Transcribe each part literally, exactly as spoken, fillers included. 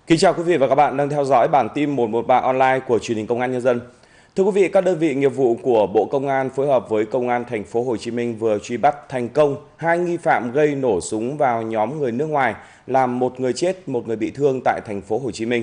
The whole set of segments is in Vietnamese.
Kính chào quý vị và các bạn đang theo dõi bản tin một một ba online của truyền hình Công an Nhân dân. Thưa quý vị, các đơn vị nghiệp vụ của Bộ Công an phối hợp với Công an thành phố Hồ Chí Minh vừa truy bắt thành công hai nghi phạm gây nổ súng vào nhóm người nước ngoài, làm một người chết, một người bị thương tại thành phố Hồ Chí Minh.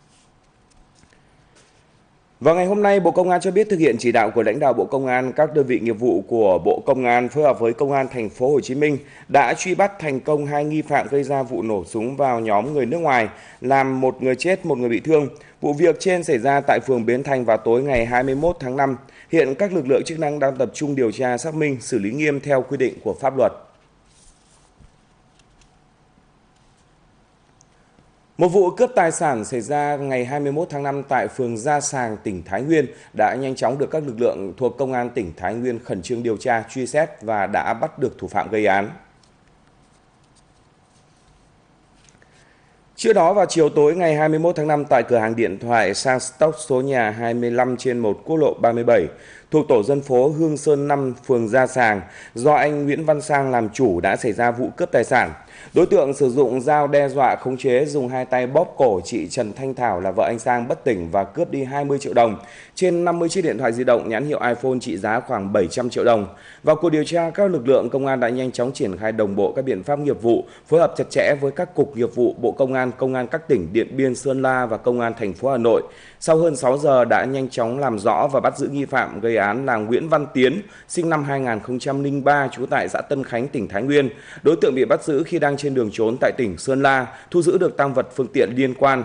Vào ngày hôm nay, Bộ Công an cho biết thực hiện chỉ đạo của lãnh đạo Bộ Công an, các đơn vị nghiệp vụ của Bộ Công an phối hợp với Công an thành phố Hồ Chí Minh đã truy bắt thành công hai nghi phạm gây ra vụ nổ súng vào nhóm người nước ngoài, làm một người chết, một người bị thương. Vụ việc trên xảy ra tại phường Bến Thành vào tối ngày hai mươi mốt tháng năm. Hiện các lực lượng chức năng đang tập trung điều tra, xác minh, xử lý nghiêm theo quy định của pháp luật. Một vụ cướp tài sản xảy ra ngày hai mươi mốt tháng năm tại phường Gia Sàng, tỉnh Thái Nguyên đã nhanh chóng được các lực lượng thuộc Công an tỉnh Thái Nguyên khẩn trương điều tra, truy xét và đã bắt được thủ phạm gây án. Trước đó vào chiều tối ngày hai mươi mốt tháng năm tại cửa hàng điện thoại Sang Stock số nhà hai mươi lăm trên một quốc lộ ba mươi bảy thuộc tổ dân phố Hương Sơn năm, phường Gia Sàng, do anh Nguyễn Văn Sang làm chủ đã xảy ra vụ cướp tài sản. Đối tượng sử dụng dao đe dọa khống chế, dùng hai tay bóp cổ chị Trần Thanh Thảo là vợ anh Sang bất tỉnh và cướp đi hai mươi triệu đồng, trên năm mươi chiếc điện thoại di động nhãn hiệu iPhone trị giá khoảng bảy trăm triệu đồng. Vào cuộc điều tra, các lực lượng công an đã nhanh chóng triển khai đồng bộ các biện pháp nghiệp vụ, phối hợp chặt chẽ với các cục nghiệp vụ Bộ Công an, Công an các tỉnh Điện Biên, Sơn La và Công an thành phố Hà Nội. Sau hơn sáu giờ đã nhanh chóng làm rõ và bắt giữ nghi phạm gây án là Nguyễn Văn Tiến, sinh năm hai nghìn không trăm lẻ ba, trú tại xã Tân Khánh, tỉnh Thái Nguyên. Đối tượng bị bắt giữ khi đang trên đường trốn tại tỉnh Sơn La, thu giữ được tang vật phương tiện liên quan.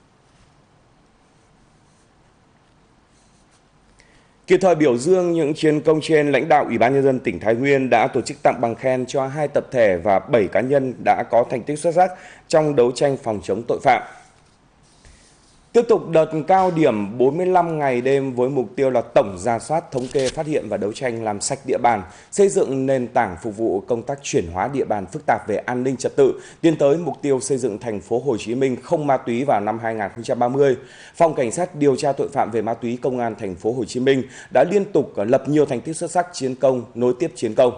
Kịp thời biểu dương những chiến công trên, lãnh đạo Ủy ban Nhân dân tỉnh Thái Nguyên đã tổ chức tặng bằng khen cho hai tập thể và bảy cá nhân đã có thành tích xuất sắc trong đấu tranh phòng chống tội phạm. Tiếp tục đợt cao điểm bốn mươi lăm ngày đêm với mục tiêu là tổng rà soát, thống kê, phát hiện và đấu tranh làm sạch địa bàn, xây dựng nền tảng phục vụ công tác chuyển hóa địa bàn phức tạp về an ninh trật tự, tiến tới mục tiêu xây dựng thành phố Hồ Chí Minh không ma túy vào năm hai nghìn không trăm ba mươi. Phòng Cảnh sát điều tra tội phạm về ma túy Công an thành phố Hồ Chí Minh đã liên tục lập nhiều thành tích xuất sắc, chiến công nối tiếp chiến công.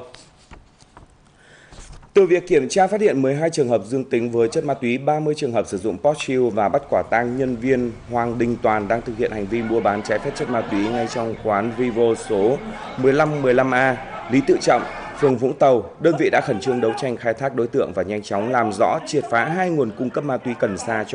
Từ việc kiểm tra phát hiện mười hai trường hợp dương tính với chất ma túy, ba mươi trường hợp sử dụng Porsche và bắt quả tang nhân viên Hoàng Đình Toàn đang thực hiện hành vi mua bán trái phép chất ma túy ngay trong quán Vivo số mười lăm mười lăm A, Lý Tự Trọng, phường Vũng Tàu. Đơn vị đã khẩn trương đấu tranh khai thác đối tượng và nhanh chóng làm rõ, triệt phá hai nguồn cung cấp ma túy cần sa cho